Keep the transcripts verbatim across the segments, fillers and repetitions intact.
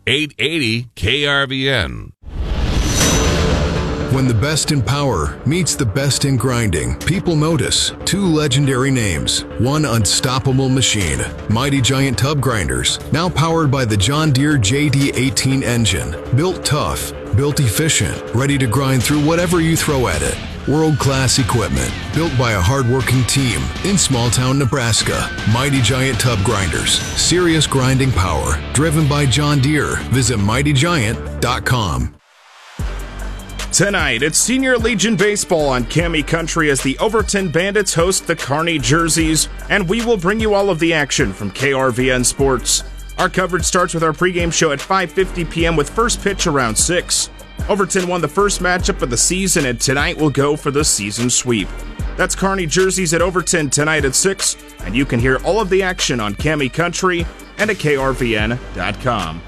eight eighty K R V N. When the best in power meets the best in grinding, people notice two legendary names, one unstoppable machine, Mighty Giant Tub Grinders, now powered by the John Deere J D eighteen engine. Built tough, built efficient, ready to grind through whatever you throw at it. World-class equipment, built by a hard-working team in small-town Nebraska. Mighty Giant Tub Grinders, serious grinding power, driven by John Deere. Visit mighty giant dot com. Tonight, it's Senior Legion Baseball on Cami Country as the Overton Bandits host the Kearney Jerseys, and we will bring you all of the action from K R V N Sports. Our coverage starts with our pregame show at five fifty p.m. with first pitch around six. Overton won the first matchup of the season, and tonight will go for the season sweep. That's Kearney Jerseys at Overton tonight at six, and you can hear all of the action on Cami Country and at K R V N dot com.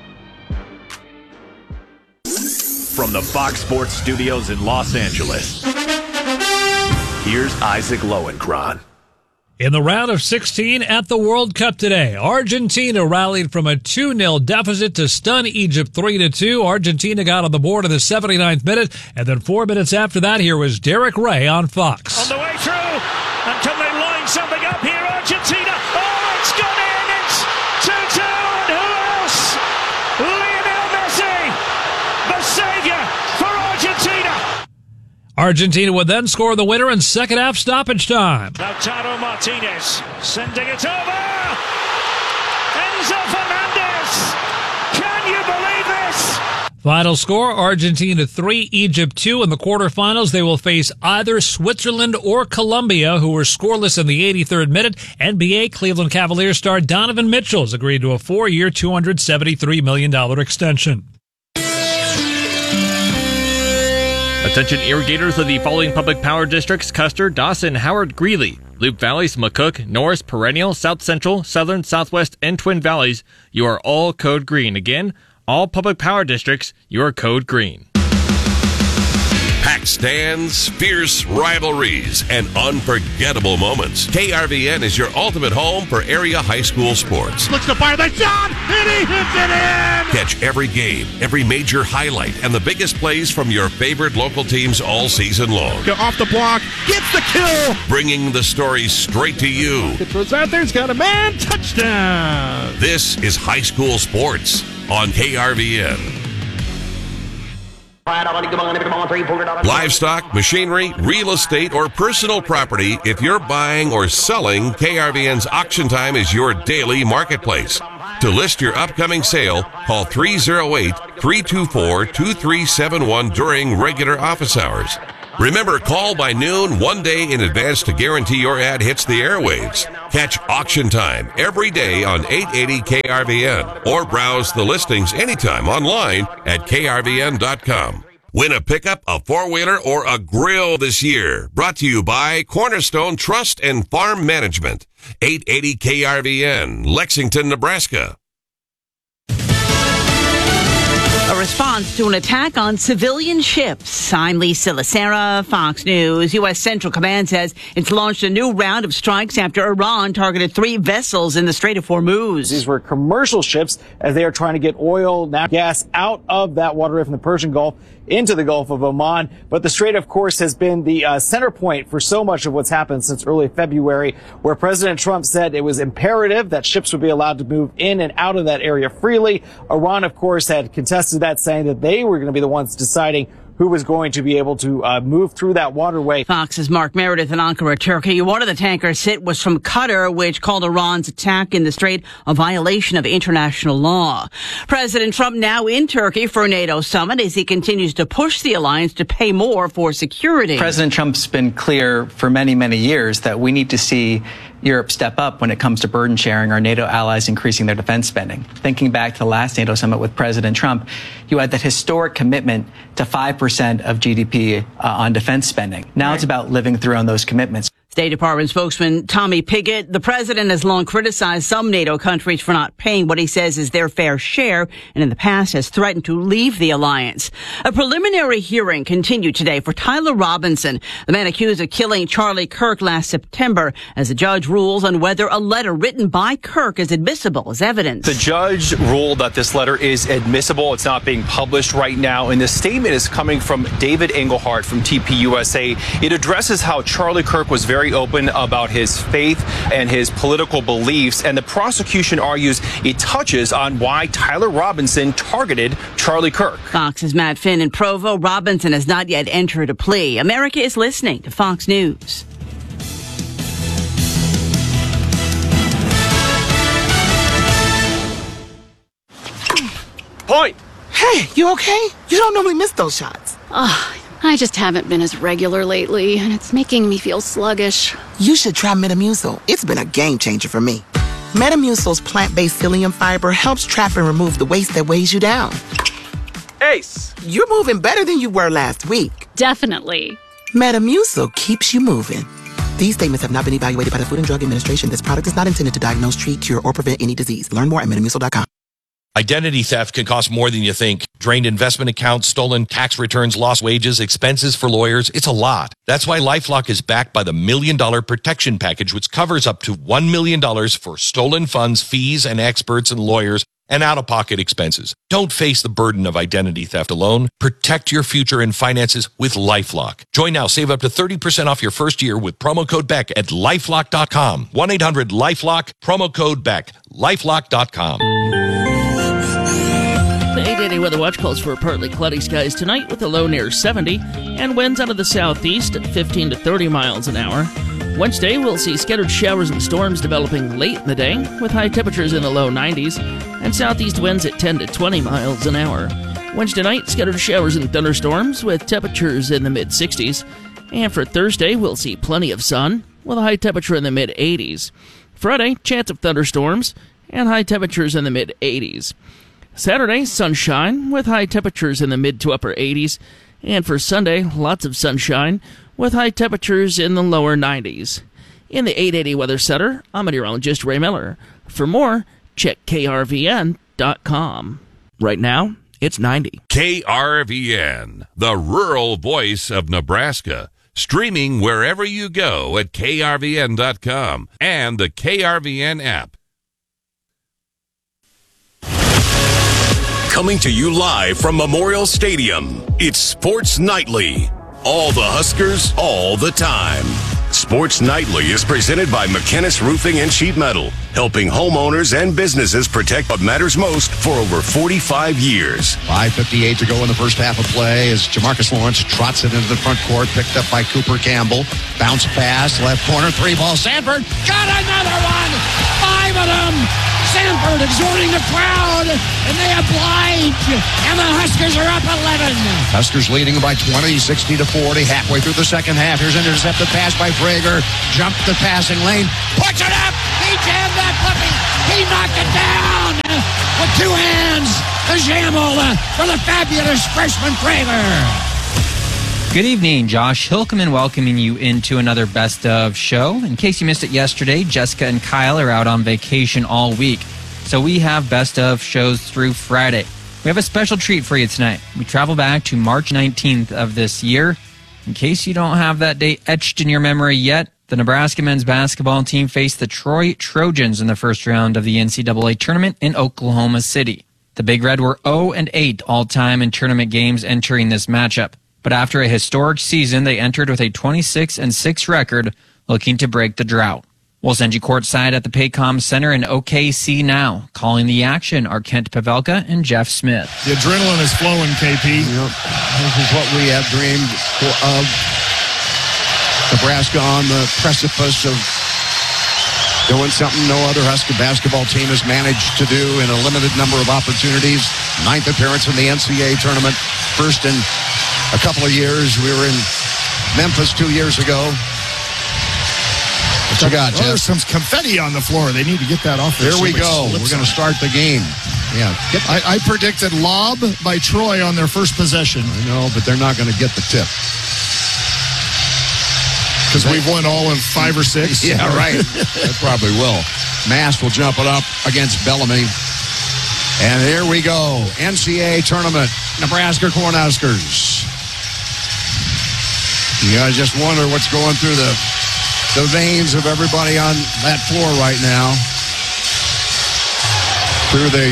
From the Fox Sports Studios in Los Angeles, here's Isaac Lowenkron. In the round of sixteen at the World Cup today, Argentina rallied from a two nil deficit to stun Egypt three to two. Argentina got on the board in the seventy-ninth minute, and then four minutes after that, here was Derek Ray on Fox. On the way through, and can they line something up here, Argentina? Oh, it's gone in! It's two two, and who else? Lionel Messi, the savior for Argentina! Argentina would then score the winner in second half stoppage time. Lautaro Martinez sending it over. Enzo Fernandez. Can you believe this? Final score, Argentina three, Egypt two. In the quarterfinals, they will face either Switzerland or Colombia, who were scoreless in the eighty-third minute. N B A Cleveland Cavaliers star Donovan Mitchell has agreed to a four-year, two hundred seventy-three million dollars extension. Attention irrigators of the following public power districts: Custer, Dawson, Howard, Greeley, Loop Valleys, McCook, Norris, Perennial, South Central, Southern, Southwest, and Twin Valleys. You are all code green. Again, all public power districts, you are code green. Packed stands, fierce rivalries, and unforgettable moments. K R V N is your ultimate home for area high school sports. Looks to fire the shot, and he hits it in! Catch every game, every major highlight, and the biggest plays from your favorite local teams all season long. Go off the block, gets the kill! Bringing the stories straight to you. It throws out there, he's got a man, touchdown! This is high school sports on K R V N. Livestock, machinery, real estate, or personal property, if you're buying or selling, K R V N's Auction Time is your daily marketplace. To list your upcoming sale, call three oh eight, three two four, two three seven one during regular office hours. Remember, call by noon one day in advance to guarantee your ad hits the airwaves. Catch Auction Time every day on eight eighty K R V N or browse the listings anytime online at K R V N dot com. Win a pickup, a four-wheeler, or a grill this year. Brought to you by Cornerstone Trust and Farm Management. eight eighty K R V N, Lexington, Nebraska. A response to an attack on civilian ships. I'm Lisa Lacera, Fox News. U S. Central Command says it's launched a new round of strikes after Iran targeted three vessels in the Strait of Hormuz. These were commercial ships as they are trying to get oil, natural gas out of that waterway from the Persian Gulf into the Gulf of Oman. But the Strait, of course, has been the uh, center point for so much of what's happened since early February, where President Trump said it was imperative that ships would be allowed to move in and out of that area freely. Iran, of course, had contested that, saying that they were going to be the ones deciding who was going to be able to uh, move through that waterway. Fox's Mark Meredith in Ankara, Turkey. One of the tankers hit was from Qatar, which called Iran's attack in the Strait a violation of international law. President Trump now in Turkey for a NATO summit as he continues to push the alliance to pay more for security. President Trump's been clear for many, many years that we need to see Europe step up when it comes to burden sharing, our NATO allies increasing their defense spending. Thinking back to the last NATO summit with President Trump, you had that historic commitment to five percent of G D P uh, on defense spending. Now right. It's about living through on those commitments. State Department spokesman Tommy Pigott, the president has long criticized some NATO countries for not paying what he says is their fair share, and in the past has threatened to leave the alliance. A preliminary hearing continued today for Tyler Robinson, the man accused of killing Charlie Kirk last September, as the judge rules on whether a letter written by Kirk is admissible as evidence. The judge ruled that this letter is admissible. It's not being published right now, and the statement is coming from David Engelhardt from T P U S A. It addresses how Charlie Kirk was very open about his faith and his political beliefs, and the prosecution argues it touches on why Tyler Robinson targeted Charlie Kirk. Fox's Matt Finn in Provo. Robinson has not yet entered a plea. America is listening to Fox News. Point! Hey, you okay? You don't normally miss those shots. Ugh. I just haven't been as regular lately, and it's making me feel sluggish. You should try Metamucil. It's been a game changer for me. Metamucil's plant-based psyllium fiber helps trap and remove the waste that weighs you down. Ace! You're moving better than you were last week. Definitely. Metamucil keeps you moving. These statements have not been evaluated by the Food and Drug Administration. This product is not intended to diagnose, treat, cure, or prevent any disease. Learn more at metamucil dot com. Identity theft can cost more than you think. Drained investment accounts, stolen tax returns, lost wages, expenses for lawyers. It's a lot. That's why LifeLock is backed by the Million Dollar Protection Package, which covers up to one million dollars for stolen funds, fees, and experts and lawyers, and out-of-pocket expenses. Don't face the burden of identity theft alone. Protect your future and finances with LifeLock. Join now. Save up to thirty percent off your first year with promo code Beck at lifelock dot com. one eight hundred LifeLock, promo code Beck, lifelock dot com. The eight eighty Weather Watch calls for partly cloudy skies tonight with a low near seventy and winds out of the southeast at fifteen to thirty miles an hour. Wednesday, we'll see scattered showers and storms developing late in the day with high temperatures in the low nineties and southeast winds at ten to twenty miles an hour. Wednesday night, scattered showers and thunderstorms with temperatures in the mid sixties. And for Thursday, we'll see plenty of sun with a high temperature in the mid eighties. Friday, chance of thunderstorms and high temperatures in the mid eighties. Saturday, sunshine with high temperatures in the mid to upper eighties. And for Sunday, lots of sunshine with high temperatures in the lower nineties. In the eight eighty Weather Center, I'm meteorologist Ray Miller. For more, check K R V N dot com. Right now, it's ninety. K R V N, the rural voice of Nebraska. Streaming wherever you go at K R V N dot com and the K R V N app. Coming to you live from Memorial Stadium, it's Sports Nightly. All the Huskers, all the time. Sports Nightly is presented by McKinnis Roofing and Sheet Metal, helping homeowners and businesses protect what matters most for over forty-five years. five fifty-eight to go in the first half of play as Jamarcus Lawrence trots it into the front court, picked up by Cooper Campbell. Bounce pass, left corner, three ball. Sanford got another one! Five of them! Sanford exhorting the crowd, and they oblige, and the Huskers are up eleven. Huskers leading by twenty, sixty to forty, halfway through the second half. Here's an intercepted pass by Prager. Jumped the passing lane, puts it up. He jammed that puppy. He knocked it down with two hands. The jamble for the fabulous freshman Prager. Good evening, Josh Hilkeman welcoming you into another Best Of show. In case you missed it yesterday, Jessica and Kyle are out on vacation all week, so we have Best Of shows through Friday. We have a special treat for you tonight. We travel back to March nineteenth of this year. In case you don't have that date etched in your memory yet, the Nebraska men's basketball team faced the Troy Trojans in the first round of the N C double A tournament in Oklahoma City. The Big Red were oh and eight all-time in tournament games entering this matchup. But after a historic season, they entered with a twenty-six and six record, looking to break the drought. We'll send you courtside at the Paycom Center in O K C now. Calling the action are Kent Pavelka and Jeff Smith. The adrenaline is flowing, K P. Yep. This is what we have dreamed of. Nebraska on the precipice of doing something no other Husker basketball team has managed to do in a limited number of opportunities. Ninth appearance in the N C double A tournament. First in a couple of years. We were in Memphis two years ago. What you got, Jeff? Jeff? There's some confetti on the floor. They need to get that off. There we go. We're going to start the game. Yeah. Get I, I predicted lob by Troy on their first possession. I know, but they're not going to get the tip. Because we've won all of five or six. Yeah, right. That probably will. Mast will jump it up against Bellamy. And here we go. N C A A tournament. Nebraska Cornhuskers. You guys just wonder what's going through the, the veins of everybody on that floor right now. Through the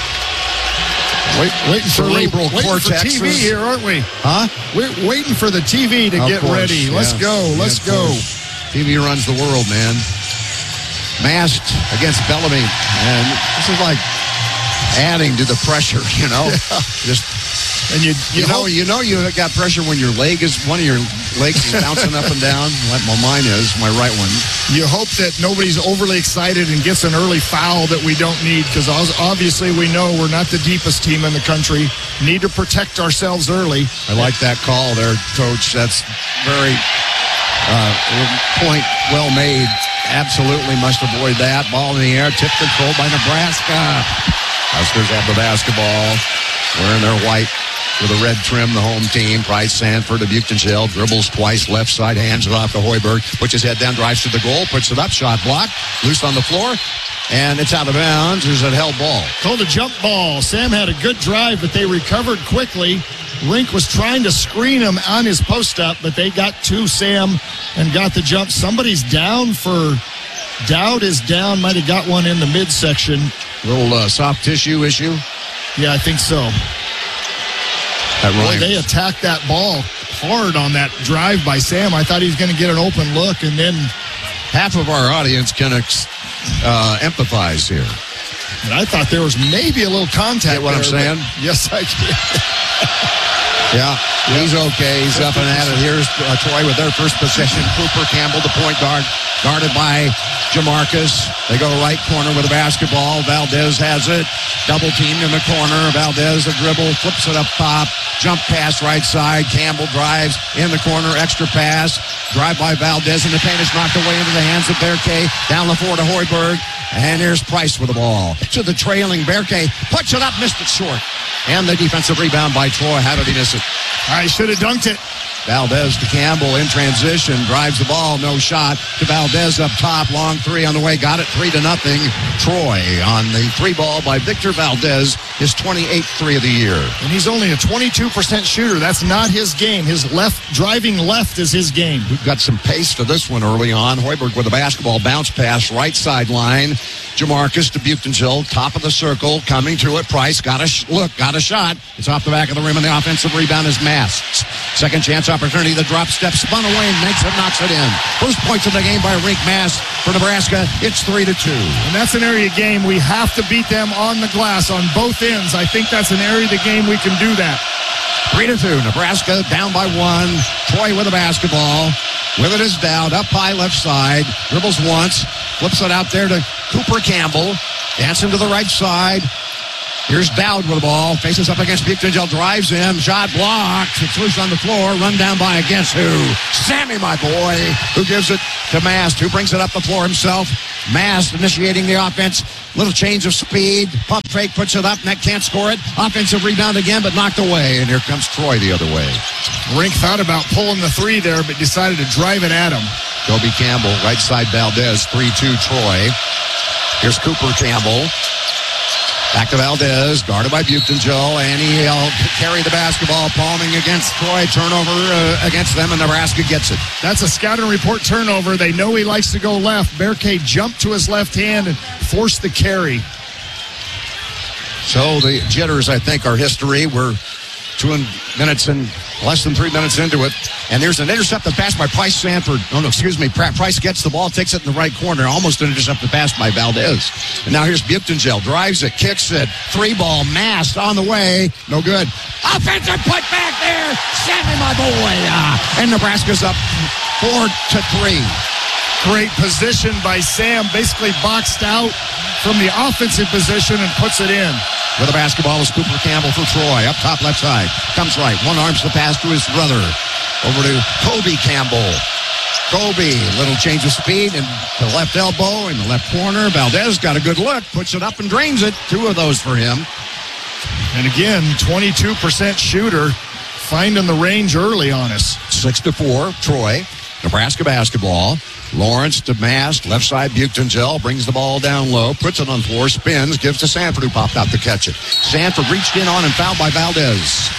Wait, waiting for, cerebral waiting cortex. for T V here, aren't we? Huh? We're waiting for the T V to Of get course, ready. Let's yes. go. Let's Yeah, of go. course. T V runs the world, man. Mast against Bellamy. And this is like adding to the pressure, you know? Yeah. Just And you, you, You know, hope- you know you got pressure when your leg is, one of your legs is bouncing up and down. Like well, mine is, my right one. You hope that nobody's overly excited and gets an early foul that we don't need, because obviously we know we're not the deepest team in the country. Need to protect ourselves early. I like that call there, Coach. That's very uh, point well made. Absolutely must avoid that. Ball in the air, tip controlled by Nebraska. Huskers have the basketball. Wearing their white with a red trim, the home team. Price Sanford of Buchtenschel dribbles twice, left side, hands it off to Hoiberg. Puts his head down, drives to the goal, puts it up, shot blocked, loose on the floor, and it's out of bounds. There's a held ball. Called a jump ball. Sam had a good drive, but they recovered quickly. Rink was trying to screen him on his post-up, but they got to Sam and got the jump. Somebody's down for... Dowd is down. Might have got one in the midsection. Little uh, soft tissue issue. Yeah, I think so. That Boy, they attacked that ball hard on that drive by Sam. I thought he was going to get an open look, and then half of our audience can ex- uh, empathize here. And I thought there was maybe a little contact. Get what there, I'm saying? Yes, I can. Yeah, he's okay. He's up and at it. Here's uh, Troy with their first possession. Cooper Campbell, the point guard, guarded by Jamarcus. They go right corner with the basketball. Valdez has it. Double teamed in the corner. Valdez a dribble, flips it up top. Jump pass right side. Campbell drives in the corner. Extra pass. Drive by Valdez, and the paint is knocked away into the hands of Berkay. Down the floor to Hoiberg. And here's Price with the ball. To the trailing Berkay. Puts it up, missed it short. And the defensive rebound by Troy. How did he miss it? I should have dunked it. Valdez to Campbell in transition, drives the ball, no shot. To Valdez up top, long three on the way, got it three to nothing. Troy on the three ball by Victor Valdez, his twenty-eighth three of the year. And he's only a twenty-two percent shooter. That's not his game. His left, driving left is his game. We've got some pace to this one early on. Hoiberg with a basketball bounce pass, right sideline. Jamarcus to Buchtenschel, top of the circle, coming to it. Price got a sh- look, got a shot. It's off the back of the rim, and the offensive rebound is Mast. Second chance opportunity, the drop step, spun away, and makes it, knocks it in. First points of the game by Rink Mast for Nebraska. It's three to two. And that's an area game we have to beat them on the glass on both ends. I think that's an area of the game we can do that. Three to two. Nebraska down by one. Troy with the basketball. With it is Dowd up high left side. Dribbles once. Flips it out there to Cooper Campbell. Dancing to the right side. Here's Dowd with the ball. Faces up against Buchtenschel. Drives in. Shot blocked. It's loose on the floor. Run down by against who? Sammy, my boy. Who gives it to Mast? Who brings it up the floor himself? Mast initiating the offense. Little change of speed. Pump fake, puts it up. Net can't score it. Offensive rebound again, but knocked away. And here comes Troy the other way. Rink thought about pulling the three there, but decided to drive it at him. Kobe Campbell, right side Valdez, three two Troy. Here's Cooper Campbell. Back to Valdez, guarded by Buchtenschel, and he'll carry the basketball, palming against Troy. Turnover uh, against them, and Nebraska gets it. That's a scouting report turnover. They know he likes to go left. Berkay jumped to his left hand and forced the carry. So the jitters, I think, are history. We're two minutes and less than three minutes into it. And there's an intercepted pass by Price Sanford. Oh, no, excuse me. Price gets the ball, takes it in the right corner. Almost an intercepted pass by Valdez. And now here's Buchtenschel. Drives it, kicks it. Three ball, Mast on the way. No good. Offensive put back there. Sammy, my boy. Uh, and Nebraska's up four to three. Great position by Sam. Basically boxed out from the offensive position and puts it in. With the basketball is Cooper Campbell for Troy. Up top left side. Comes right. One arms the pass to his brother. Over to Kobe Campbell. Kobe, little change of speed and the left elbow in the left corner. Valdez got a good look. Puts it up and drains it. Two of those for him. And again, twenty-two percent shooter. Finding the range early on us. Six to four. Troy. Nebraska basketball. Lawrence to Mast, left side. Buchtenzel brings the ball down low, puts it on the floor, spins, gives to Sanford, who popped out to catch it. Sanford reached in on and fouled by Valdez.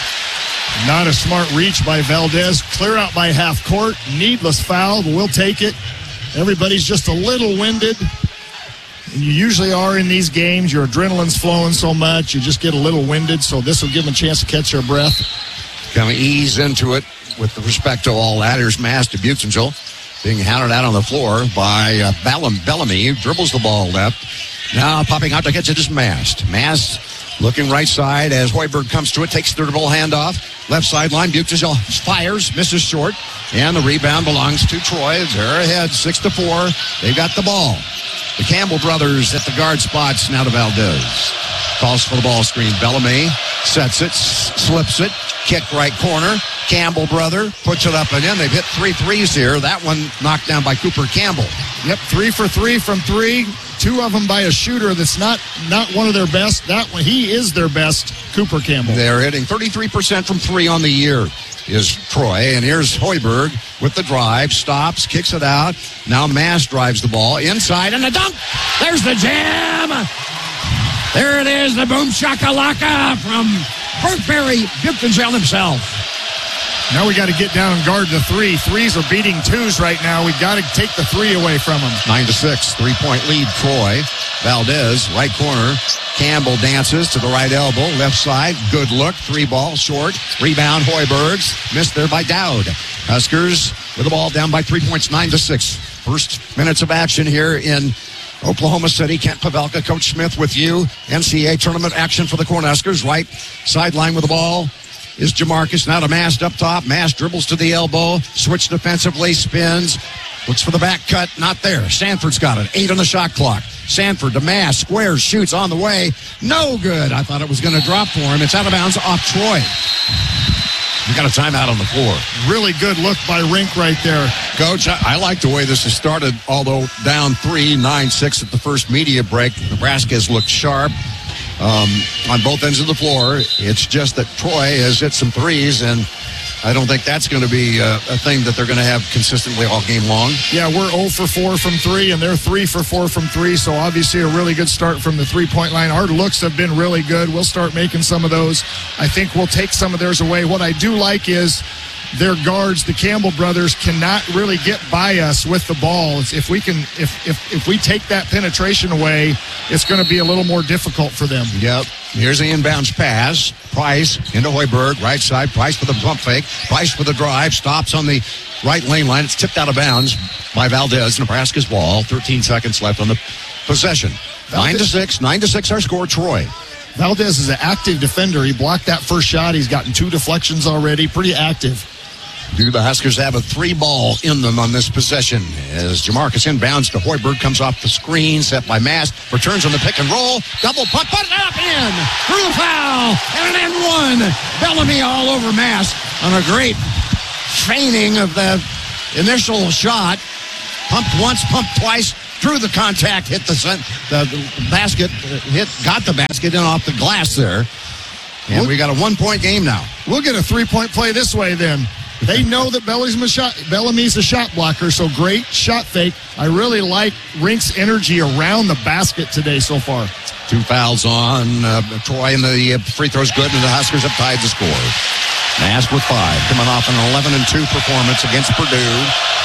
Not a smart reach by Valdez. Clear out by half court. Needless foul, but we'll take it. Everybody's just a little winded. And you usually are in these games. Your adrenaline's flowing so much, you just get a little winded, so this will give them a chance to catch their breath. Kind of ease into it with respect to all that. Here's Mast to Buchtenzel, being hounded out on the floor by uh, Bellamy, who dribbles the ball left. Now popping out to catch it is Mast. Mast looking right side as Hoiberg comes to it, takes the dribble handoff. Left sideline, Buchtenzel fires, misses short, and the rebound belongs to Troy. They're ahead, six to four. They've got the ball. The Campbell brothers at the guard spots, now to Valdez. Calls for the ball screen. Bellamy sets it, s- slips it, kick right corner. Campbell brother puts it up and in. They've hit three threes here. That one knocked down by Cooper Campbell. Yep, three for three from three. Two of them by a shooter that's not not one of their best. That one, he is their best, Cooper Campbell. They're hitting thirty-three percent from three on the year is Troy. And here's Hoiberg with the drive. Stops, kicks it out. Now Mast drives the ball inside and a dunk. There's the jam. There it is, the boom shakalaka from Burberry Buchtenzel himself. Now we got to get down and guard the three. Threes are beating twos right now. We've got to take the three away from them. Nine to six, three-point lead, Troy. Valdez, right corner. Campbell dances to the right elbow, left side. Good look, three ball, short. Rebound, Hoiberg's. Missed there by Dowd. Huskers with the ball down by three points, nine to six. First minutes of action here in Oklahoma City. Kent Pavelka, Coach Smith with you. N C A A tournament action for the Cornhuskers. Right sideline with the ball is Jamarcus. Now to Mast up top. Mast dribbles to the elbow. Switch defensively. Spins. Looks for the back cut. Not there. Sanford's got it. Eight on the shot clock. Sanford to Mast. Squares. Shoots on the way. No good. I thought it was going to drop for him. It's out of bounds off Troy. We got a timeout on the floor. Really good look by Rink right there. Coach, I, I like the way this has started, although down three, nine six at the first media break. Nebraska has looked sharp um, on both ends of the floor. It's just that Troy has hit some threes, and I don't think that's going to be a, a thing that they're going to have consistently all game long. Yeah, we're zero for four from three, and they're three for four from three, so obviously a really good start from the three-point line. Our looks have been really good. We'll start making some of those. I think we'll take some of theirs away. What I do like is their guards, the Campbell brothers, cannot really get by us with the ball. If we can, if if, if we take that penetration away, it's going to be a little more difficult for them. Yep. Here's the inbounds pass. Price into Hoiberg, right side. Price for the pump fake. Price for the drive. Stops on the right lane line. It's tipped out of bounds by Valdez. Nebraska's ball. thirteen seconds left on the possession. Valdez. Nine to six. Nine to six. Our score. Troy. Valdez is an active defender. He blocked that first shot. He's gotten two deflections already. Pretty active. Do the Huskers have a three ball in them on this possession as Jamarcus inbounds to Hoiberg, comes off the screen, set by Mast, returns on the pick and roll, double pump, put it up in, through the foul, and an end one. Bellamy all over Mast on a great feigning of the initial shot. Pumped once, pumped twice, through the contact, hit the, the, the basket, hit, got the basket in off the glass there. And we'll, we got a one-point game now. We'll get a three-point play this way then. They know that Bellamy's a, shot, Bellamy's a shot blocker, so great shot fake. I really like Rink's energy around the basket today so far. Two fouls on uh, Troy, and the free throw's good, and the Huskers have tied the score. Mast with five, coming off an eleven and two performance against Purdue.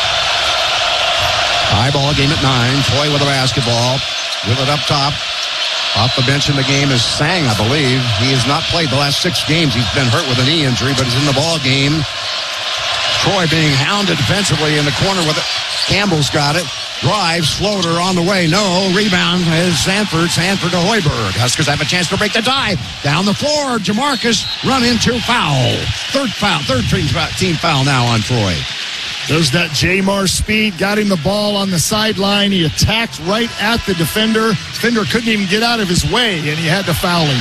High ball game at nine. Troy with the basketball, with it up top. Off the bench in the game is Sang, I believe. He has not played the last six games. He's been hurt with a knee injury, but he's in the ball game. Troy being hounded defensively in the corner with it. Campbell's got it. Drives, floater on the way. No. Rebound is Sanford. Sanford to Hoiberg. Huskers have a chance to break the tie. Down the floor. Jamarcus run into foul. Third foul. Third team foul now on Troy. There's that Jamar speed. Got him the ball on the sideline. He attacked right at the defender. Defender couldn't even get out of his way, and he had to foul him.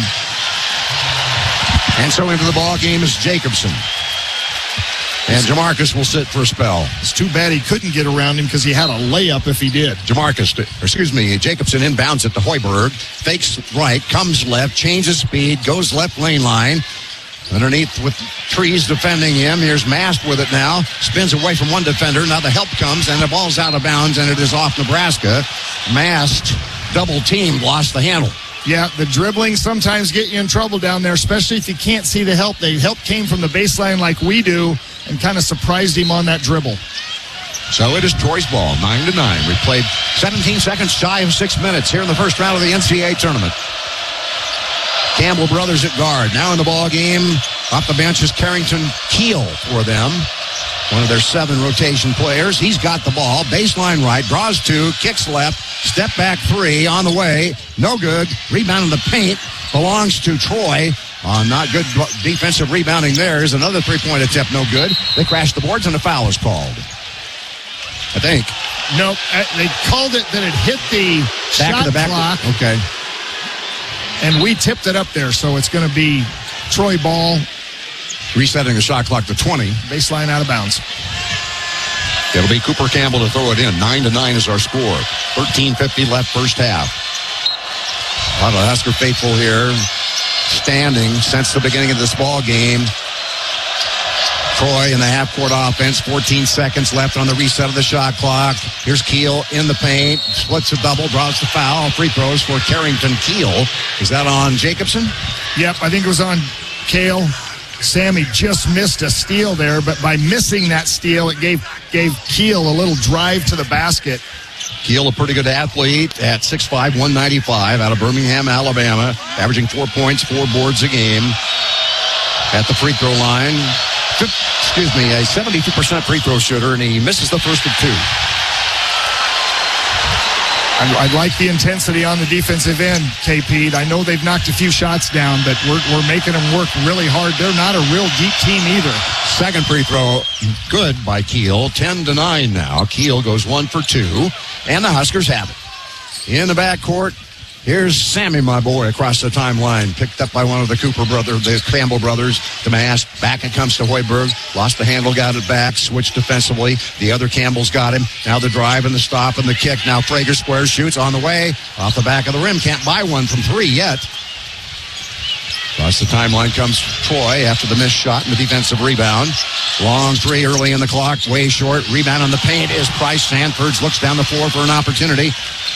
And so into the ball game is Jacobson. And Jamarcus will sit for a spell. It's too bad he couldn't get around him because he had a layup if he did. Jamarcus, or excuse me, Jacobson inbounds it to Hoiberg. Fakes right, comes left, changes speed, goes left lane line. Underneath with trees defending him. Here's Mast with it now. Spins away from one defender. Now the help comes, and the ball's out of bounds, and it is off Nebraska. Mast, double team, lost the handle. Yeah, the dribbling sometimes get you in trouble down there, especially if you can't see the help. The help came from the baseline like we do and kind of surprised him on that dribble. So it is Troy's ball, nine to nine. We played seventeen seconds shy of six minutes here in the first round of the N C double A tournament. Campbell brothers at guard. Now in the ball game, off the bench is Carrington Keel for them. One of their seven rotation players. He's got the ball. Baseline right. Draws two. Kicks left. Step back three. On the way. No good. Rebound in the paint. Belongs to Troy. Uh, not good defensive rebounding there. Is another three-point attempt. No good. They crashed the boards and a foul is called. I think. Nope. They called it that it hit the back shot of the back clock. Okay. And we tipped it up there, so it's going to be Troy ball. Resetting the shot clock to twenty. Baseline out of bounds. It'll be Cooper Campbell to throw it in. Nine to nine is our score. thirteen fifty left first half. A lot of Husker faithful here, standing since the beginning of this ball game. Troy in the half-court offense. fourteen seconds left on the reset of the shot clock. Here's Keel in the paint. Splits a double, draws the foul. Free throws for Carrington Keel. Is that on Jacobson? Yep, I think it was on Kale. Sammy just missed a steal there, but by missing that steal, it gave gave Keel a little drive to the basket. Keel, a pretty good athlete at six five, one ninety-five, out of Birmingham, Alabama, averaging four points, four boards a game. At the free throw line, excuse me, a seventy-two percent free throw shooter, and he misses the first of two. I, I like the intensity on the defensive end, K P. I know they've knocked a few shots down, but we're, we're making them work really hard. They're not a real deep team either. Second free throw, good by Keel. ten to nine now. Keel goes one for two, and the Huskers have it. In the backcourt, here's Sammy, my boy, across the timeline. Picked up by one of the Cooper brothers, the Campbell brothers. To Mast. Back it comes to Hoiberg. Lost the handle, got it back. Switched defensively. The other Campbell's got him. Now the drive and the stop and the kick. Now Frager squares, shoots on the way. Off the back of the rim. Can't buy one from three yet. Across the timeline comes Troy after the missed shot and the defensive rebound. Long three early in the clock. Way short. Rebound on the paint is Price. Sanfords looks down the floor for an opportunity.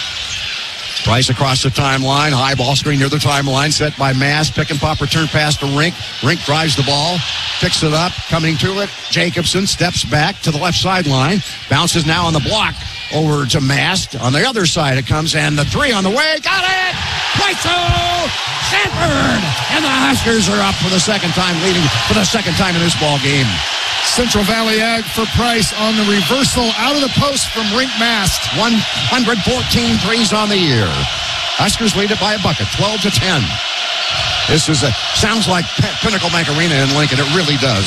Price across the timeline. High ball screen near the timeline. Set by Mast. Pick and pop return pass to Rink. Rink drives the ball. Picks it up. Coming to it. Jacobson steps back to the left sideline. Bounces now on the block over to Mast. On the other side it comes, and the three on the way. Got it! Right through! Sanford! And the Huskers are up for the second time, leading for the second time in this ball game. Central Valley Ag for Price on the reversal out of the post from Rink Mast. one hundred fourteen threes on the year. Huskers lead it by a bucket, twelve to ten. This is a, sounds like Pinnacle Bank Arena in Lincoln. It really does.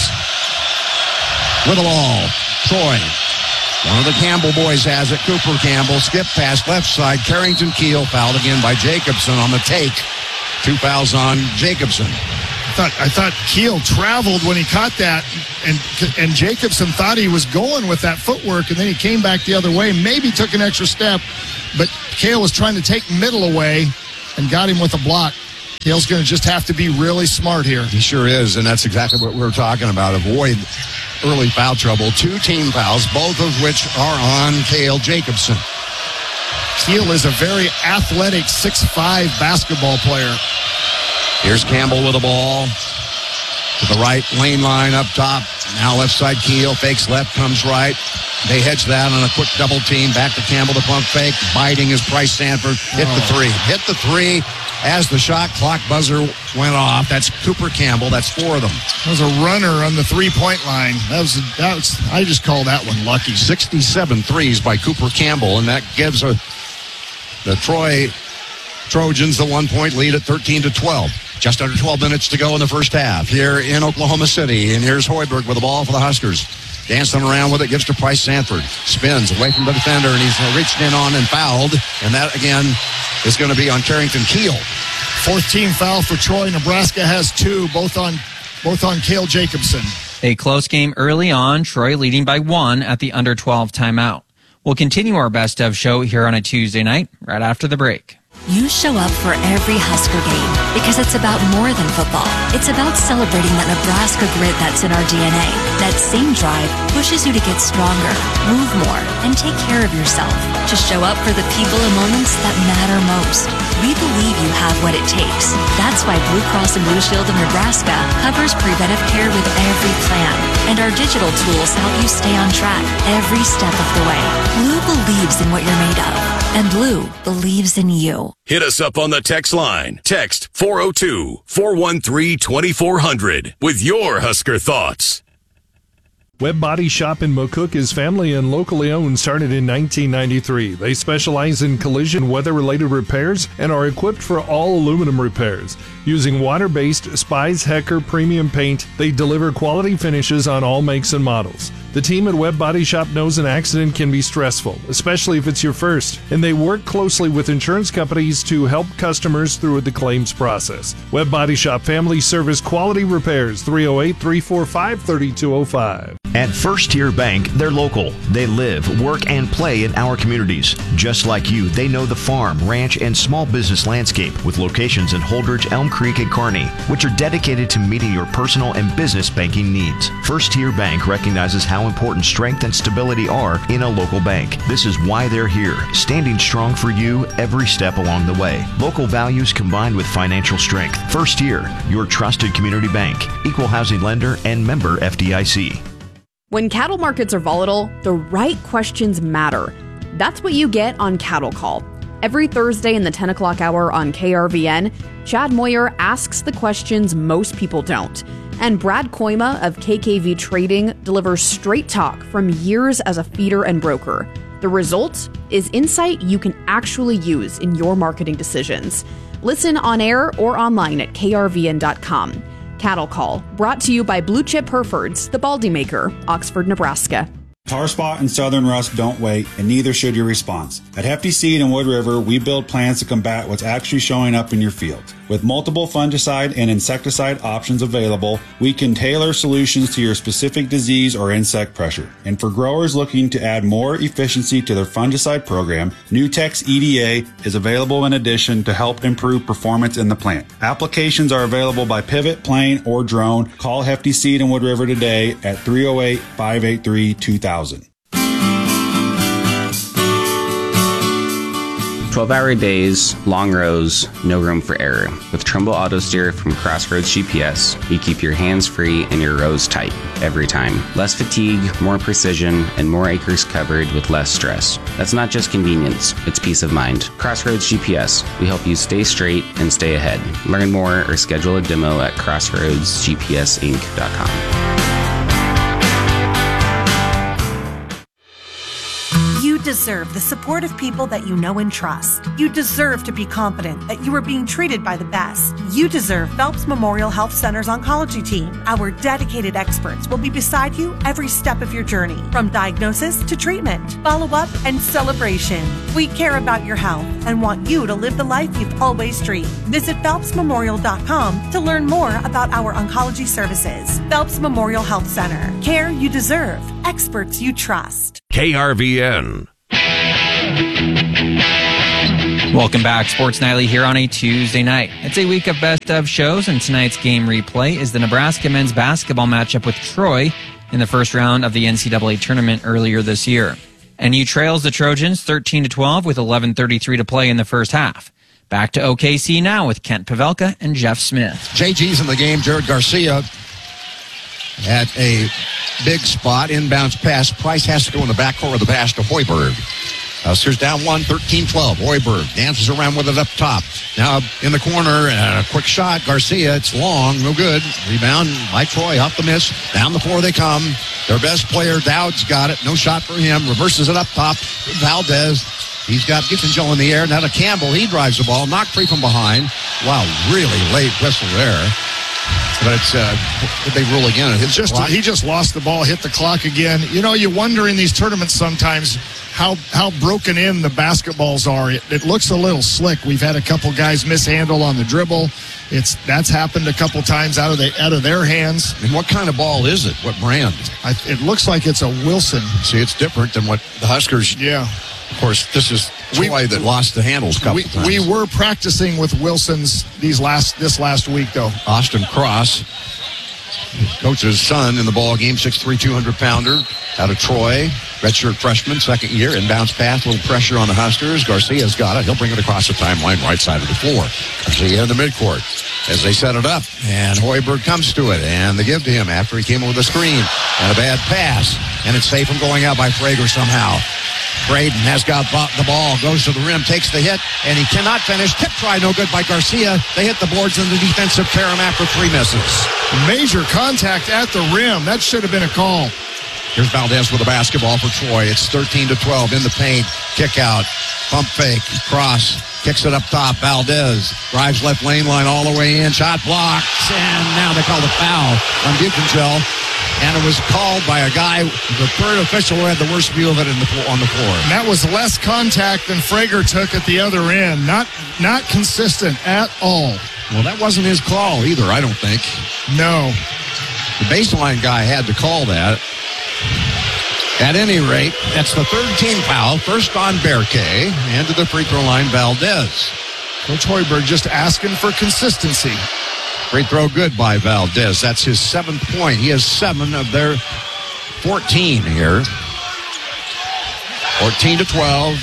With the ball, Troy. One of the Campbell boys has it. Cooper Campbell, skip pass left side. Carrington Keel fouled again by Jacobson on the take. Two fouls on Jacobson. I thought, I thought Keel traveled when he caught that, and and Jacobson thought he was going with that footwork, and then he came back the other way, maybe took an extra step, but Keel was trying to take middle away and got him with a block. Keel's going to just have to be really smart here. He sure is, and that's exactly what we're talking about. Avoid early foul trouble. Two team fouls, both of which are on Kale Jacobson. Keel is a very athletic six five basketball player. Here's Campbell with the ball. To the right lane line up top. Now left side Keel. Fakes left, comes right. They hedge that on a quick double team. Back to Campbell, the pump fake. Biting is Price Sanford. Hit oh. the three. Hit the three as the shot clock buzzer went off. That's Cooper Campbell. That's four of them. That was a runner on the three-point line. That was, that was I just call that one lucky. sixty-seven threes by Cooper Campbell, and that gives a, the Troy Trojans the one-point lead at thirteen to twelve. Just under twelve minutes to go in the first half here in Oklahoma City. And here's Hoiberg with the ball for the Huskers. Dancing around with it, gives to Price Sanford. Spins away from the defender, and he's reached in on and fouled. And that, again, is going to be on Carrington Keel. Fourth team foul for Troy. Nebraska has two, both on both on Kale Jacobson. A close game early on, Troy leading by one at the under twelve timeout. We'll continue our best of show here on a Tuesday night right after the break. You show up for every Husker game because it's about more than football. It's about celebrating that Nebraska grit that's in our D N A. That same drive pushes you to get stronger, move more, and take care of yourself. To show up for the people and moments that matter most. We believe you have what it takes. That's why Blue Cross and Blue Shield of Nebraska covers preventive care with every plan. And our digital tools help you stay on track every step of the way. Blue believes in what you're made of. And Blue believes in you. Hit us up on the text line. Text four oh two, four one three, two four zero zero with your Husker thoughts. Webb Body Shop in McCook is family and locally owned, started in nineteen ninety-three. They specialize in collision weather-related repairs and are equipped for all aluminum repairs. Using water-based Spies Hecker premium paint, they deliver quality finishes on all makes and models. The team at Webb Body Shop knows an accident can be stressful, especially if it's your first, and they work closely with insurance companies to help customers through the claims process. Webb Body Shop Family Service Quality Repairs, three oh eight, three four five, three two oh five. At First Tier Bank, they're local. They live, work, and play in our communities. Just like you, they know the farm, ranch, and small business landscape with locations in Holdridge, Elm Creek, and Kearney, which are dedicated to meeting your personal and business banking needs. First Tier Bank recognizes how important strength and stability are in a local bank. This is why they're here, standing strong for you every step along the way. Local values combined with financial strength. First Tier, your trusted community bank, equal housing lender, and member F D I C. When cattle markets are volatile, the right questions matter. That's what you get on Cattle Call. Every Thursday in the ten o'clock hour on K R V N, Chad Moyer asks the questions most people don't. And Brad Koima of K K V Trading delivers straight talk from years as a feeder and broker. The result is insight you can actually use in your marketing decisions. Listen on air or online at K R V N dot com. Cattle Call, brought to you by Blue Chip Herefords, the Baldy Maker, Oxford, Nebraska. Tar spot and southern rust don't wait, and neither should your response. At Hefty Seed and Wood River, we build plans to combat what's actually showing up in your field. With multiple fungicide and insecticide options available, we can tailor solutions to your specific disease or insect pressure. And for growers looking to add more efficiency to their fungicide program, Nutex E D A is available in addition to help improve performance in the plant. Applications are available by pivot, plane, or drone. Call Hefty Seed and Wood River today at three oh eight, five eight three, two thousand. twelve-hour days, long rows, no room for error. With Trumbull Auto Steer from Crossroads G P S, you keep your hands free and your rows tight every time. Less fatigue, more precision, and more acres covered with less stress. That's not just convenience, it's peace of mind. Crossroads G P S, we help you stay straight and stay ahead. Learn more or schedule a demo at crossroads g p s inc dot com. You deserve the support of people that you know and trust. You deserve to be confident that you are being treated by the best. You deserve Phelps Memorial Health Center's oncology team. Our dedicated experts will be beside you every step of your journey, from diagnosis to treatment, follow-up, and celebration. We care about your health and want you to live the life you've always dreamed. Visit phelps memorial dot com to learn more about our oncology services. Phelps Memorial Health Center. Care you deserve. Experts you trust. K R V N. Welcome back, Sports Nightly here on a Tuesday night. It's a week of best of shows, and tonight's game replay is the Nebraska men's basketball matchup with Troy in the first round of the N C double A tournament earlier this year. N U trails the Trojans thirteen to twelve with eleven thirty-three to play in the first half. Back to O K C now with Kent Pavelka and Jeff Smith. J G's in the game. Jared Garcia at a big spot. Inbounds pass. Price has to go in the backcourt of the pass to Hoiberg. Huskers down one, thirteen twelve. Hoiberg dances around with it up top. Now in the corner, and a quick shot. Garcia, it's long, no good. Rebound by Troy, off the miss. Down the floor they come. Their best player, Dowd's got it. No shot for him. Reverses it up top. Valdez. He's got Giffingill in the air. Now to Campbell. He drives the ball. Knocked free from behind. Wow, really late whistle there. But it's, uh, did they rule again? It's just he just lost the ball, hit the clock again. You know, you wonder in these tournaments sometimes how how broken in the basketballs are. It, it looks a little slick. We've had a couple guys mishandle on the dribble. It's that's happened a couple times out of the out of their hands. And what kind of ball is it? What brand? I, it looks like it's a Wilson. See, it's different than what the Huskers. Yeah. Of course, this is Troy that lost the handles a couple we, times. We were practicing with Wilson's these last this last week, though. Austin Cross, coach's son in the ball game, six three, two hundred pounder out of Troy. Redshirt freshman, second year. Inbounds pass, a little pressure on the Huskers. Garcia's got it. He'll bring it across the timeline, right side of the floor. Garcia in the midcourt as they set it up. And Hoiberg comes to it. And they give to him after he came over the screen. And a bad pass. And it's safe from going out by Frager somehow. Braden has got the ball, goes to the rim, takes the hit, and he cannot finish. Tip try, no good by Garcia. They hit the boards in the defensive carom after three misses. Major contact at the rim. That should have been a call. Here's Valdez with the basketball for Troy. It's thirteen to twelve in the paint. Kick out. Pump fake. Cross. Kicks it up top. Valdez drives left lane line all the way in. Shot blocked. And now they call the foul on Buchengel. And it was called by a guy, the third official who had the worst view of it in the, on the floor. And that was less contact than Frager took at the other end. Not, not consistent at all. Well, that wasn't his call either, I don't think. No. The baseline guy had to call that. At any rate, that's the third team foul. First on Berkay, and to the free throw line, Valdez. Coach Hoiberg just asking for consistency. Free throw good by Valdez. That's his seventh point. He has seven of their fourteen here. fourteen to twelve.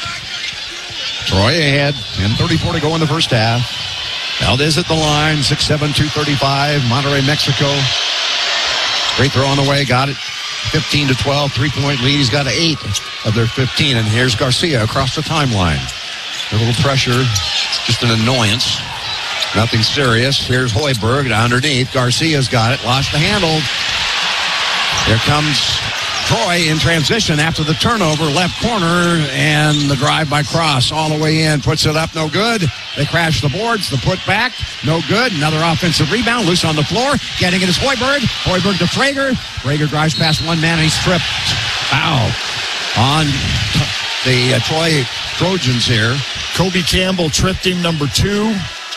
Troy ahead. ten thirty-four to go in the first half. Valdez at the line. six seven, two thirty-five. Monterrey, Mexico. Free throw on the way. Got it. fifteen to twelve. Three-point lead. He's got eight of their fifteen. And here's Garcia across the timeline. A little pressure. Just an annoyance. Nothing serious. Here's Hoiberg underneath. Garcia's got it. Lost the handle. Here comes Troy in transition after the turnover. Left corner and the drive by Cross all the way in. Puts it up. No good. They crash the boards. The put back. No good. Another offensive rebound. Loose on the floor. Getting it is Hoiberg. Hoiberg to Frager. Frager drives past one man and he's tripped. Foul on the uh, Troy Trojans here. Kobe Campbell tripped him, number two.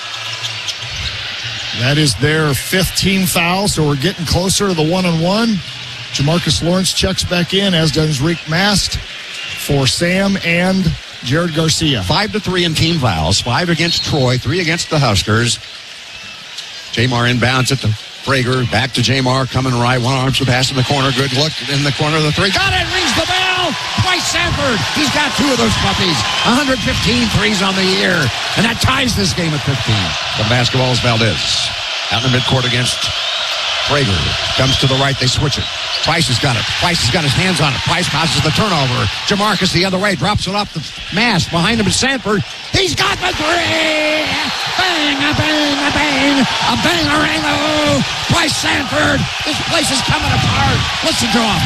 That is their fifth team foul, so we're getting closer to the one-on-one. Jamarcus Lawrence checks back in, as does Rick Mast for Sam and Jared Garcia. Five to three in team fouls. Five against Troy, three against the Huskers. Jamar inbounds it to Frager. Back to Jamar, coming right. One arm to pass in the corner. Good look in the corner of the three. Got it! Rings the bell! Twice Sanford. He's got two of those puppies. one hundred fifteen threes on the year. And that ties this game at fifteen. The basketball is Valdez. Out in the midcourt against Frager. Comes to the right. They switch it. Price has got it. Price has got his hands on it. Price causes the turnover. Jamarcus the other way. Drops it off the mask. Behind him is Sanford. He's got the three! Bang, a bang, a bang. A bang-a-rang-o. Price Sanford. This place is coming apart. Listen to him.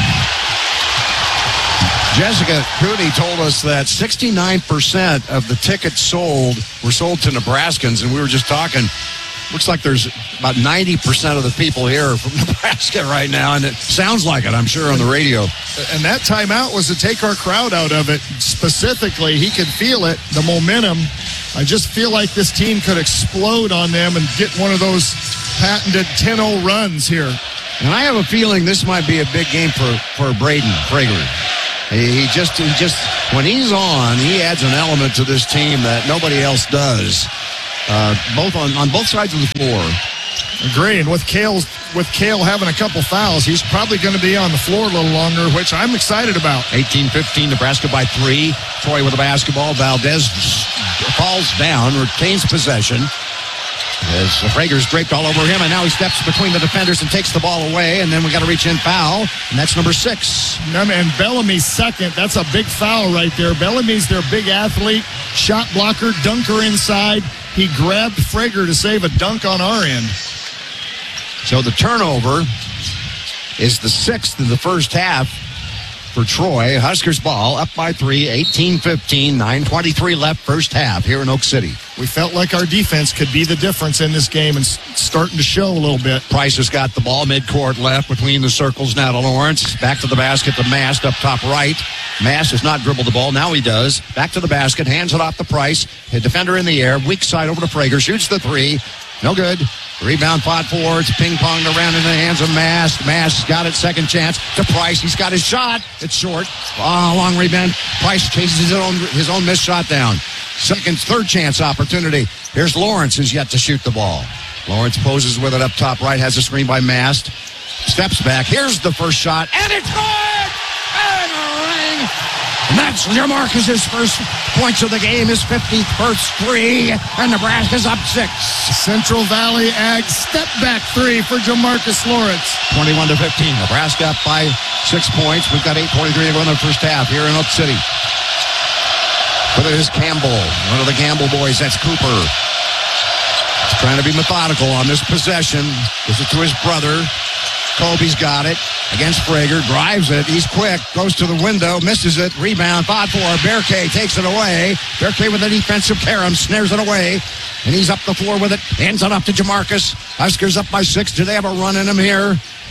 Jessica Cooney told us that sixty-nine percent of the tickets sold were sold to Nebraskans, and we were just talking. Looks like there's about ninety percent of the people here are from Nebraska right now, and it sounds like it, I'm sure, on the radio. And that timeout was to take our crowd out of it. Specifically, he could feel it, the momentum. I just feel like this team could explode on them and get one of those patented ten oh runs here. And I have a feeling this might be a big game for, for Braden Frager. He, he just, he just, when he's on, he adds an element to this team that nobody else does. Uh, both on, on both sides of the floor. Agree. And with Cale's, with Cale having a couple fouls, he's probably going to be on the floor a little longer, which I'm excited about. eighteen fifteen, Nebraska by three. Troy with the basketball. Valdez falls down, retains possession. As Frager's draped all over him, and now he steps between the defenders and takes the ball away, and then we got to reach in foul, and that's number six. And Bellamy's second. That's a big foul right there. Bellamy's their big athlete, shot blocker, dunker inside. He grabbed Frager to save a dunk on our end. So the turnover is the sixth in the first half for Troy. Huskers ball up by three, eighteen fifteen, nine twenty-three left first half here in Oak City. We felt like our defense could be the difference in this game and starting to show a little bit. Price has got the ball midcourt left between the circles now to Lawrence. Back to the basket to Mast up top right. Mast has not dribbled the ball. Now he does. Back to the basket. Hands it off to Price. A defender in the air. Weak side over to Frager. Shoots the three. No good. Rebound fought for. It's ping-ponged around in the hands of Mast. Mast got it. Second chance to Price. He's got his shot. It's short. Oh, long rebound. Price chases his own, his own missed shot down. Second, third chance opportunity. Here's Lawrence, who's yet to shoot the ball. Lawrence poses with it up top right. Has a screen by Mast. Steps back. Here's the first shot. And it's good! And a ring! And that's Jamarcus's first points of the game, his fifty-first three, and Nebraska's up six. Central Valley Ag step back three for Jamarcus Lawrence. twenty-one to fifteen. Nebraska up by six points. We've got eight forty-three to go in the first half here in Oak City. But it is Campbell, one of the Campbell boys. That's Cooper. He's trying to be methodical on this possession. Gives it to his brother. Kobe's got it against Frager, drives it, he's quick, goes to the window, misses it, rebound, fought for, Berkay takes it away, Berkay with a defensive carom, snares it away, and he's up the floor with it, hands it up to Jamarcus, Huskers up by six, do they have a run in him here?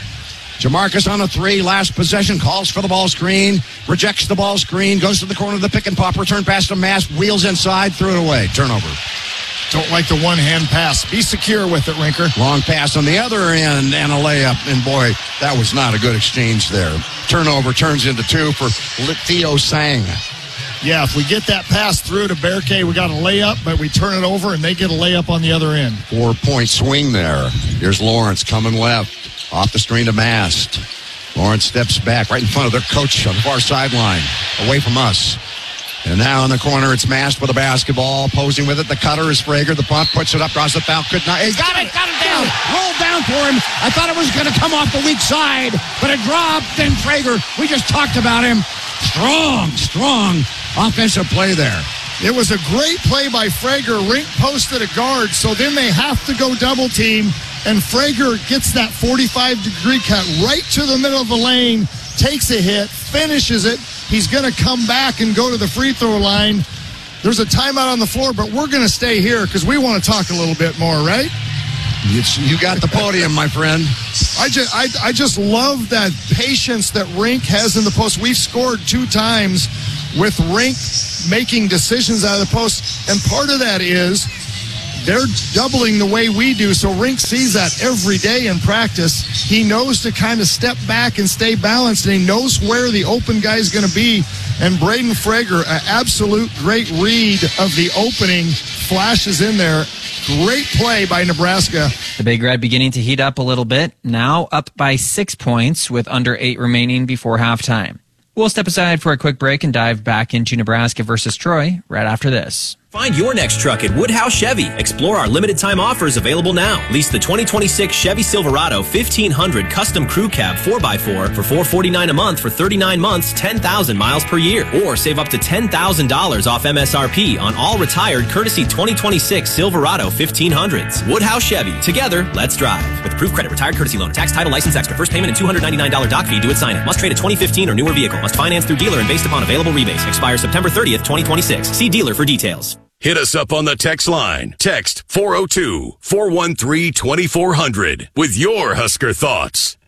Jamarcus on a three, last possession, calls for the ball screen, rejects the ball screen, goes to the corner of the pick and pop, return pass to Mast, wheels inside, threw it away, turnover. Don't like the one-hand pass. Be secure with it, Rinker. Long pass on the other end and a layup. And, boy, that was not a good exchange there. Turnover turns into two for Theo Sang. Yeah, if we get that pass through to Berkay, we got a layup, but we turn it over and they get a layup on the other end. Four-point swing there. Here's Lawrence coming left. Off the screen to Mast. Lawrence steps back right in front of their coach on the far sideline. Away from us. And now in the corner, it's Mast with a basketball, posing with it. The cutter is Frager. The pump puts it up, draws it down. Could not. He got it, got it down. Rolled down for him. I thought it was going to come off the weak side, but it dropped. And Frager, we just talked about him. Strong, strong offensive play there. It was a great play by Frager. Rink posted a guard, so then they have to go double team. And Frager gets that forty-five degree cut right to the middle of the lane, takes a hit, finishes it. He's going to come back and go to the free throw line. There's a timeout on the floor, but we're going to stay here because we want to talk a little bit more, right? It's, you got the podium, my friend. I just, I, I just love that patience that Rink has in the post. We've scored two times with Rink making decisions out of the post, and part of that is they're doubling the way we do, so Rink sees that every day in practice. He knows to kind of step back and stay balanced, and he knows where the open guy is going to be. And Braden Frager, an absolute great read of the opening, flashes in there. Great play by Nebraska. The Big Red beginning to heat up a little bit, now up by six points with under eight remaining before halftime. We'll step aside for a quick break and dive back into Nebraska versus Troy right after this. Find your next truck at Woodhouse Chevy. Explore our limited time offers available now. Lease the twenty twenty-six Chevy Silverado fifteen hundred Custom Crew Cab four by four for four hundred forty-nine dollars a month for thirty-nine months, ten thousand miles per year. Or save up to ten thousand dollars off M S R P on all retired courtesy twenty twenty-six Silverado fifteen hundreds. Woodhouse Chevy. Together, let's drive. With approved credit, retired courtesy loan, tax, title, license extra, first payment and two hundred ninety-nine dollars doc fee due at sign-in. Must trade a twenty fifteen or newer vehicle. Must finance through dealer and based upon available rebates. Expires September thirtieth, twenty twenty-six. See dealer for details. Hit us up on the text line. Text four oh two, four one three, two four zero zero with your Husker thoughts.